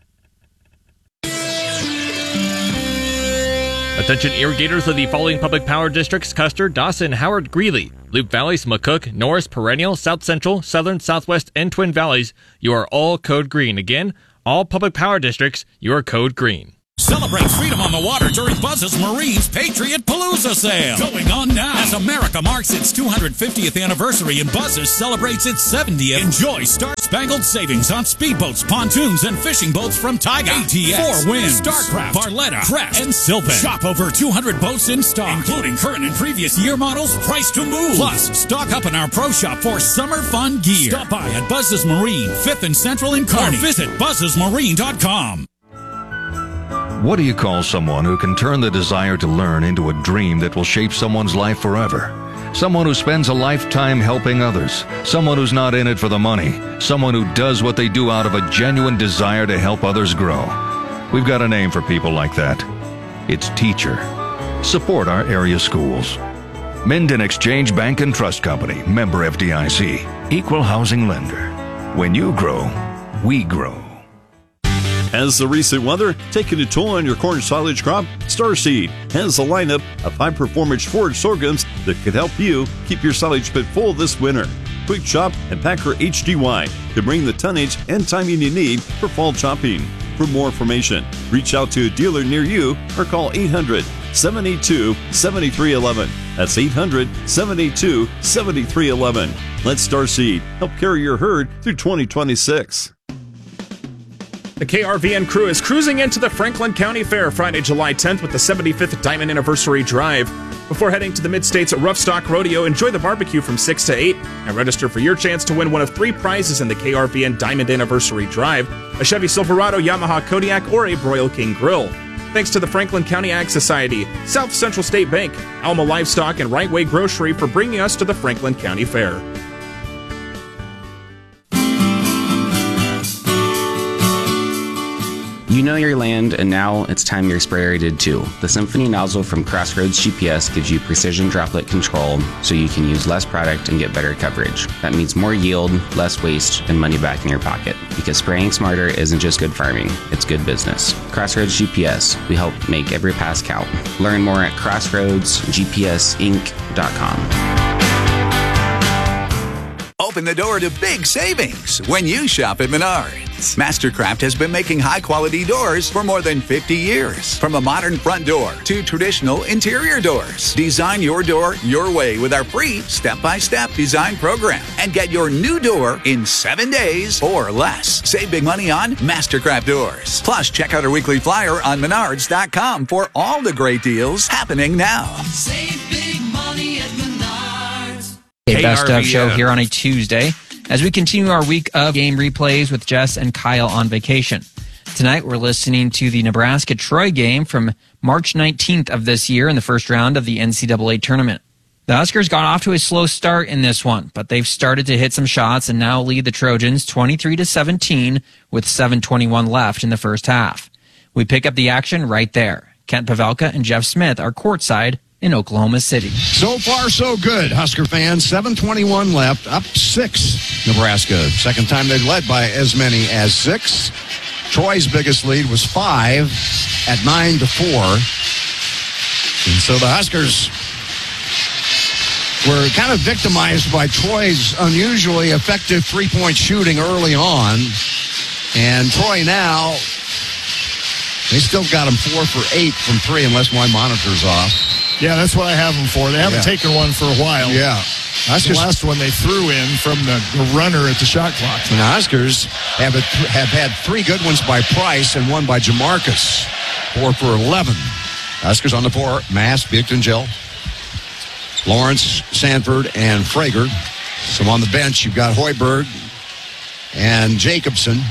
Attention irrigators of the following public power districts: Custer, Dawson, Howard, Greeley, Loop Valleys, McCook, Norris, Perennial, South Central, Southern, Southwest, and Twin Valleys. You are all code green. Again, all public power districts, you are code green. Celebrate freedom on the water during Buzz's Marine's Patriot Palooza sale. Going on now as America marks its two hundred fiftieth anniversary and Buzz's celebrates its seventieth. Enjoy star-spangled savings on speedboats, pontoons, and fishing boats from Tiger, A T S, Four Winds, Starcraft, Barletta, Crest, and Sylvan. Shop over two hundred boats in stock, including current and previous year models priced to move. Plus, stock up in our pro shop for summer fun gear. Stop by at Buzz's Marine, fifth and Central in Kearney. Or visit buzzes marine dot com. What do you call someone who can turn the desire to learn into a dream that will shape someone's life forever? Someone who spends a lifetime helping others. Someone who's not in it for the money. Someone who does what they do out of a genuine desire to help others grow. We've got a name for people like that. It's teacher. Support our area schools. Minden Exchange Bank and Trust Company, member F D I C, equal housing lender. When you grow, we grow. Has the recent weather taken a toll on your corn silage crop? Starseed has a lineup of high-performance forage sorghums that could help you keep your silage pit full this winter. Quick Chop, and Packer H D Y to bring the tonnage and timing you need for fall chopping. For more information, reach out to a dealer near you or call eight hundred, seven eight two, seven three one one. That's eight hundred, seven eight two, seven three one one. Let Starseed help carry your herd through twenty twenty-six. The K R V N crew is cruising into the Franklin County Fair Friday, July tenth with the seventy-fifth Diamond Anniversary Drive. Before heading to the Mid-States Rough Stock Rodeo, enjoy the barbecue from six to eight and register for your chance to win one of three prizes in the K R V N Diamond Anniversary Drive, a Chevy Silverado, Yamaha Kodiak, or a Broil King Grill. Thanks to the Franklin County Ag Society, South Central State Bank, Alma Livestock, and Right Way Grocery for bringing us to the Franklin County Fair. You know your land, and now it's time your sprayer did too. The Symphony nozzle from Crossroads G P S gives you precision droplet control so you can use less product and get better coverage. That means more yield, less waste, and money back in your pocket. Because spraying smarter isn't just good farming, it's good business. Crossroads G P S, we help make every pass count. Learn more at crossroads g p s inc dot com. Open the door to big savings when you shop at Menards. Mastercraft has been making high-quality doors for more than fifty years. From a modern front door to traditional interior doors. Design your door your way with our free step-by-step design program. And get your new door in seven days or less. Save big money on Mastercraft doors. Plus, check out our weekly flyer on menards dot com for all the great deals happening now. Save big money at Menards. A best of show here on a Tuesday as we continue our week of game replays with Jess and Kyle on vacation. Tonight we're listening to the Nebraska-Troy game from March nineteenth of this year in the first round of the N C double A tournament. The Huskers got off to a slow start in this one, but they've started to hit some shots and now lead the Trojans twenty-three to seventeen with seven twenty-one left in the first half. We pick up the action right there. Kent Pavelka and Jeff Smith are courtside in Oklahoma City. So far, so good, Husker fans. seven twenty-one left, up six, Nebraska. Second time they've led by as many as six. Troy's biggest lead was five at nine to four. And so the Huskers were kind of victimized by Troy's unusually effective three-point shooting early on. And Troy now, they still got them four for eight from three unless my monitor's off. Yeah, that's what I have them for. They haven't Yeah. taken one for a while. Yeah. That's the last one they threw in from the, the runner at the shot clock. And the Huskers have, a, have had three good ones by Price and one by Jamarcus. Four for eleven. Huskers on the floor. Mass, Bichtengill, Lawrence, Sanford, and Frager. So on the bench, you've got Hoiberg and Jacobson.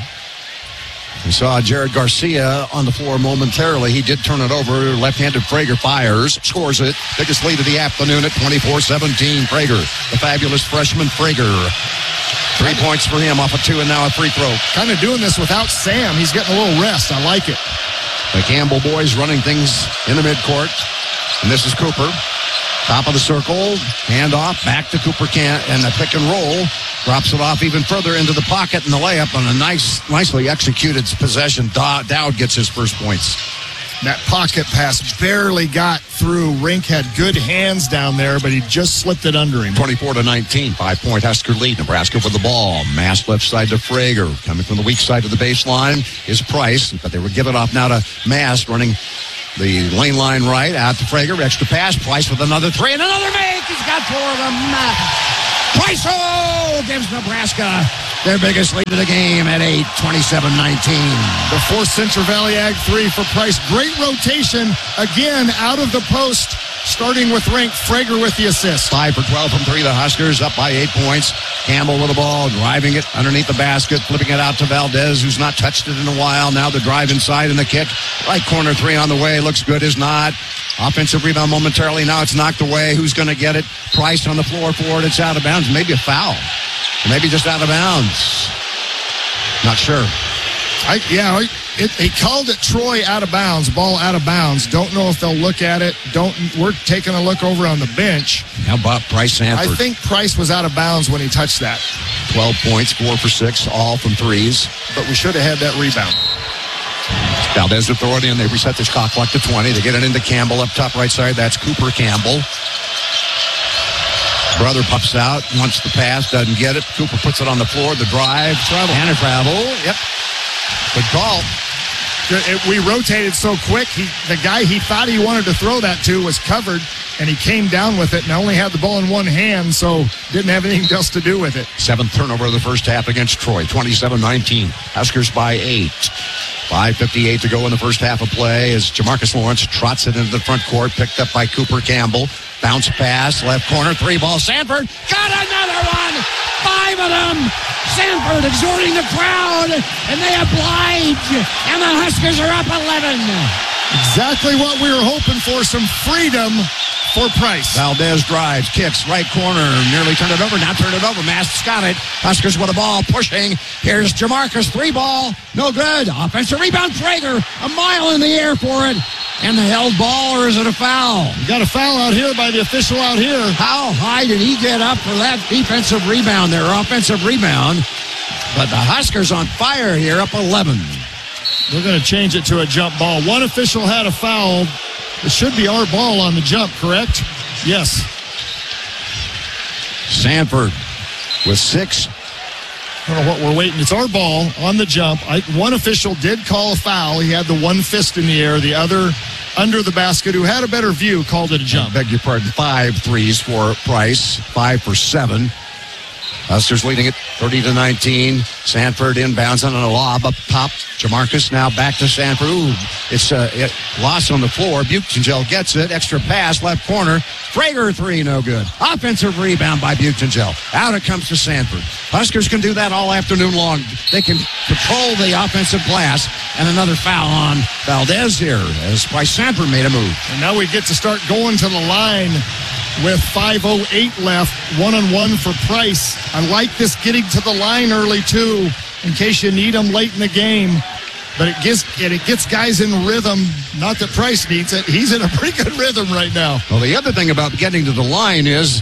We saw Jared Garcia on the floor momentarily. He did turn it over. Left-handed Frager fires, scores it. Biggest lead of the afternoon at twenty-four seventeen. Frager, the fabulous freshman Frager. Three points for him off a two and now a free throw. Kind of doing this without Sam. He's getting a little rest. I like it. The Campbell boys running things in the midcourt. And this is Cooper. Top of the circle, handoff, back to Cooper Can and the pick and roll. Drops it off even further into the pocket and the layup on a nice, nicely executed possession. Dowd gets his first points. That pocket pass barely got through. Rink had good hands down there, but he just slipped it under him. twenty-four to nineteen, five-point Husker lead. Nebraska with the ball. Mass left side to Frager. Coming from the weak side of the baseline is Price, but they would give it off now to Mass running the lane line right out to Frager. Extra pass. Price with another three and another make. He's got four of them. Price oh, gives Nebraska their biggest lead of the game at eight, twenty-seven nineteen. The fourth Central Valley Ag three for Price. Great rotation. Again, out of the post, starting with Rink. Frager with the assist. Five for twelve from three. The Huskers up by eight points. Campbell with the ball, driving it underneath the basket, flipping it out to Valdez, who's not touched it in a while. Now the drive inside and the kick. Right corner three on the way. Looks good, is not. Offensive rebound momentarily. Now it's knocked away. Who's going to get it? Price on the floor for it. It's out of bounds. Maybe a foul. Maybe just out of bounds. Not sure. I, yeah, it, he called it Troy out of bounds, ball out of bounds. Don't know if they'll look at it. Don't. We're taking a look over on the bench. How about Price Sanford? I think Price was out of bounds when he touched that. twelve points, four for six, all from threes. But we should have had that rebound. Valdez will throw it in. They reset this clock clock to twenty. They get it into Campbell up top right side. That's Cooper Campbell. Brother pops out, wants the pass, doesn't get it. Cooper puts it on the floor, the drive, travel. and a travel. Yep. Good call. It, we rotated so quick, he, the guy he thought he wanted to throw that to was covered, and he came down with it and only had the ball in one hand, so didn't have anything else to do with it. Seventh turnover of the first half against Troy, twenty-seven nineteen. Huskers by eight. five fifty-eight to go in the first half of play as Jamarcus Lawrence trots it into the front court, picked up by Cooper Campbell. Bounce pass, left corner, three ball. Sanford got another one. Five of them. Sanford exhorting the crowd, and they oblige. And the Huskers are up eleven. Exactly what we were hoping for, some freedom for Price. Valdez drives, kicks, right corner, nearly turned it over. Now turned it over. Mast's got it. Huskers with the ball, pushing. Here's Jamarcus, three ball, no good. Offensive rebound, Prager, a mile in the air for it. And the held ball, or is it a foul? You got a foul out here by the official out here. How high did he get up for that defensive rebound there? Offensive rebound. But the Huskers on fire here, up eleven. We're going to change it to a jump ball. One official had a foul. It should be our ball on the jump, correct? Yes. Sanford with six. I don't know what we're waiting. It's our ball on the jump. I, one official did call a foul. He had the one fist in the air. The other under the basket, who had a better view, called it a jump. I beg your pardon. Five threes for Price. Five for seven. Huskers leading it thirty to nineteen. Sanford inbounds on a lob up top. Jamarcus now back to Sanford. Ooh, it's uh, it, lost on the floor. Buchengel gets it. Extra pass, left corner. Prager three, no good. Offensive rebound by Buchengel. Out it comes to Sanford. Huskers can do that all afternoon long. They can control the offensive glass. And another foul on Valdez here as Price Sanford made a move. And now we get to start going to the line with five oh eight left, one-on-one for Price. I like this getting to the line early, too, in case you need them late in the game. But it gets, it gets guys in rhythm. Not that Price needs it. He's in a pretty good rhythm right now. Well, the other thing about getting to the line is,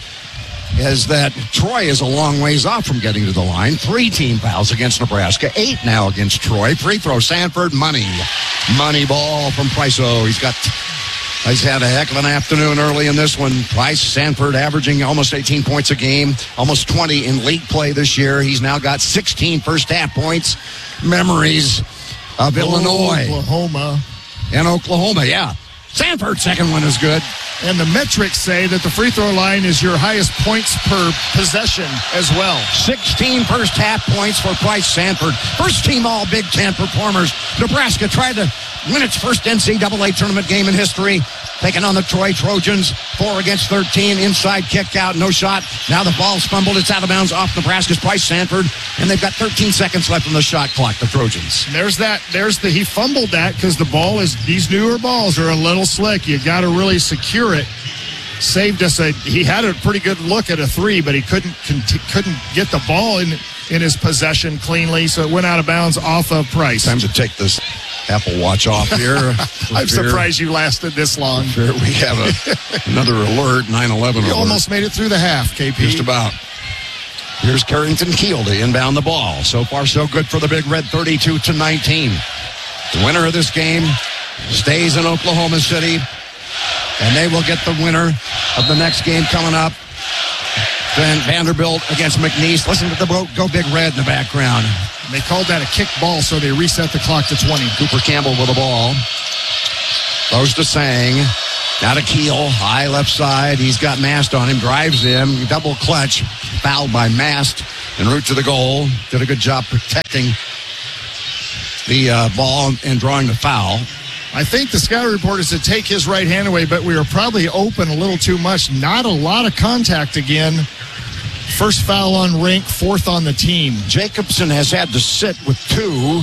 is that Troy is a long ways off from getting to the line. Three team fouls against Nebraska. Eight now against Troy. Free throw, Sanford, money. Money ball from Price. Oh, he's got... He's had a heck of an afternoon early in this one. Price Sanford averaging almost eighteen points a game, almost twenty in league play this year. He's now got sixteen first half points. Memories of Illinois. Oklahoma. And Oklahoma, yeah. Sanford's second one is good. And the metrics say that the free throw line is your highest points per possession as well. sixteen first half points for Price Sanford. First team all Big Ten performers. Nebraska tried to win its first N C double A tournament game in history. Taking on the Troy Trojans. Four against thirteen. Inside kick out. No shot. Now the ball's fumbled. It's out of bounds off Nebraska's Price Sanford. And they've got thirteen seconds left on the shot clock, the Trojans. And there's that. There's the, he fumbled that because the ball is, these newer balls are a little slick. You got to really secure it. Saved us a, he had a pretty good look at a three, but he couldn't, couldn't get the ball in, in his possession cleanly. So it went out of bounds off of Price. Time to take this Apple Watch off here. I'm surprised you lasted this long. Here we have a, another alert, nine eleven You alert. almost made it through the half, K P. Just about. Here's Carrington Keel to inbound the ball. So far, so good for the Big Red, thirty-two to nineteen. The winner of this game stays in Oklahoma City, and they will get the winner of the next game coming up. Van Vanderbilt against McNeese. Listen to the Go, Go Big Red in the background. They called that a kick ball, so they reset the clock to twenty. Cooper Campbell with the ball. Goes to Sang. Now to Keel. High left side. He's got Mast on him. Drives him. Double clutch. Fouled by Mast. En route to the goal. Did a good job protecting the uh, ball and drawing the foul. I think the scout report is to take his right hand away, but we were probably open a little too much. Not a lot of contact again. First foul on Rink, fourth on the team. Jacobson has had to sit with two.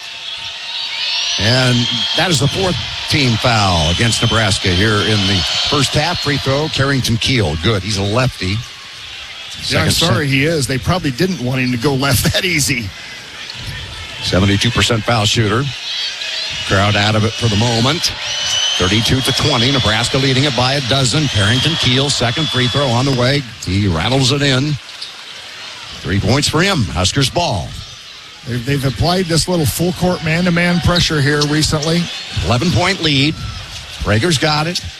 And that is the fourth team foul against Nebraska here in the first half. Free throw, Carrington Keel. Good. He's a lefty. Yeah, I'm sorry he is. They probably didn't want him to go left that easy. seventy-two percent foul shooter. Crowd out of it for the moment. thirty-two to twenty. Nebraska leading it by a dozen. Carrington Keel, second free throw on the way. He rattles it in. Three points for him. Huskers ball. They've, they've applied this little full court man-to-man pressure here recently. eleven point lead. Prager's got it.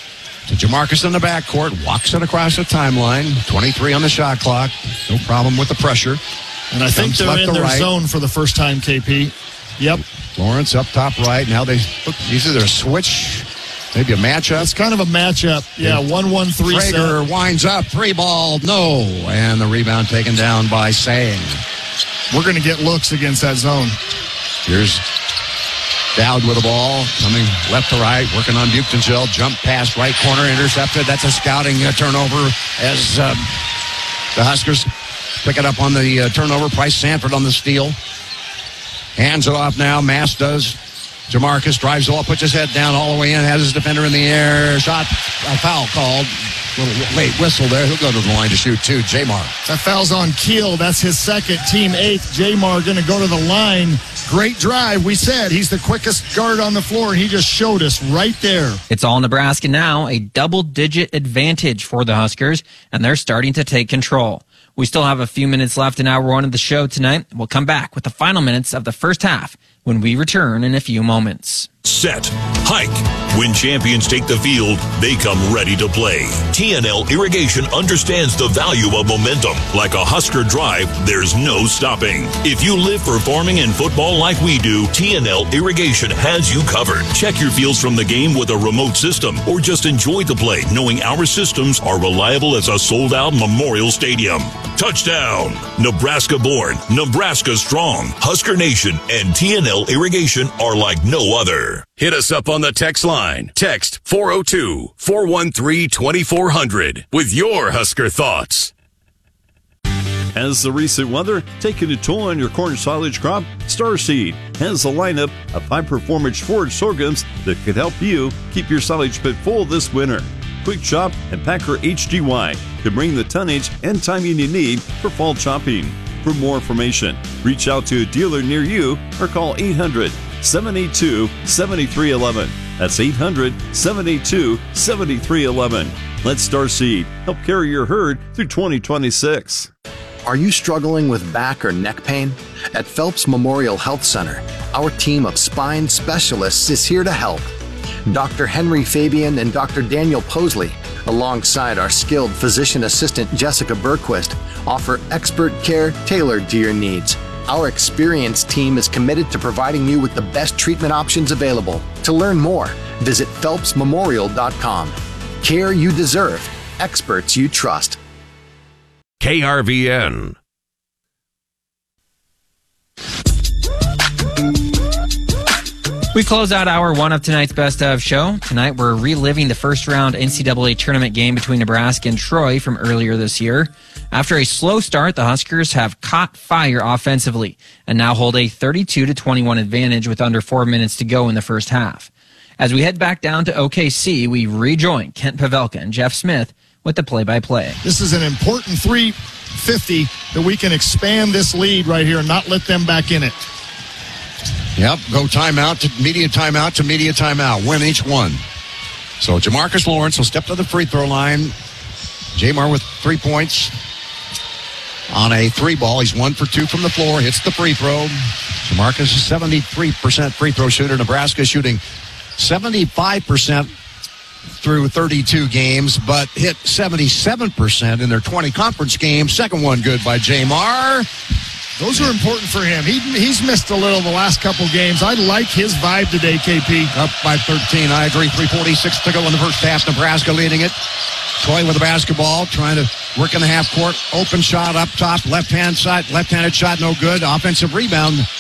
to Jamarcus in the backcourt. Walks it across the timeline. twenty-three on the shot clock. No problem with the pressure. And I think Comes they're left in to their right. zone for the first time, K P. Yep. Lawrence up top right. Now they, these are their switch. Maybe a matchup. It's kind of a matchup. Yeah, one one three Traeger set. winds up. Three ball. No. And the rebound taken down by Sang. We're going to get looks against that zone. Here's Dowd with the ball. Coming left to right. Working on Buchtenfeld. Jump pass right corner. Intercepted. That's a scouting uh, turnover as uh, the Huskers pick it up on the uh, turnover. Price Sanford on the steal. Hands it off now. Mass does. Jamarcus drives the ball, puts his head down all the way in, has his defender in the air. Shot, a foul called. Little late whistle there. He'll go to the line to shoot too. Jamar. That foul's on Keel. That's his second, team eighth. Jamar going to go to the line. Great drive. We said he's the quickest guard on the floor, and he just showed us right there. It's all Nebraska now, a double-digit advantage for the Huskers, and they're starting to take control. We still have a few minutes left in hour one of the show tonight. We'll come back with the final minutes of the first half when we return in a few moments. Set. Hike. When champions take the field, they come ready to play. T N L Irrigation understands the value of momentum. Like a Husker drive, there's no stopping. If you live for farming and football like we do, T N L Irrigation has you covered. Check your fields from the game with a remote system, or just enjoy the play knowing our systems are reliable as a sold-out Memorial Stadium. Touchdown! Nebraska born, Nebraska strong. Husker Nation and T N L Irrigation are like no other. Hit us up on the text line. Text four oh two, four one three, two four zero zero with your Husker thoughts. Has the recent weather taken a toll on your corn silage crop? Starseed has a lineup of high-performance forage sorghums that could help you keep your silage pit full this winter. Quick Chop and Packer H D Y can bring the tonnage and timing you need for fall chopping. For more information, reach out to a dealer near you or call eight hundred, seven eight two, seven three one one. That's eight hundred, seven eight two, seven three one one. Let Starseed help carry your herd through twenty twenty-six. Are you struggling with back or neck pain? At Phelps Memorial Health Center, our team of spine specialists is here to help. Doctor Henry Fabian and Doctor Daniel Posley, alongside our skilled physician assistant Jessica Berquist, offer expert care tailored to your needs. Our experienced team is committed to providing you with the best treatment options available. To learn more, visit phelps memorial dot com. Care you deserve, experts you trust. K R V N. We close out hour one of tonight's Best Of show. Tonight we're reliving the first round N C double A tournament game between Nebraska and Troy from earlier this year. After a slow start, the Huskers have caught fire offensively and now hold a thirty-two to twenty-one advantage with under four minutes to go in the first half. As we head back down to O K C, we rejoin Kent Pavelka and Jeff Smith with the play-by-play. This is an important three fifty that we can expand this lead right here and not let them back in it. Yep, go timeout to media timeout to media timeout. Win each one. So Jamarcus Lawrence will step to the free throw line. Jamar with three points on a three ball. He's one for two from the floor. Hits the free throw. Jamarcus is seventy-three percent free throw shooter. Nebraska shooting seventy-five percent through thirty-two games, but hit seventy-seven percent in their twenty conference games. Second one good by Jamar. Those are important for him. He, he's missed a little the last couple games. I like his vibe today, K P. Up by thirteen, I agree. three forty-six to go in the first half. Nebraska leading it. Troy with the basketball, trying to work in the half court. Open shot up top, left-hand side, left-handed shot, no good. Offensive rebound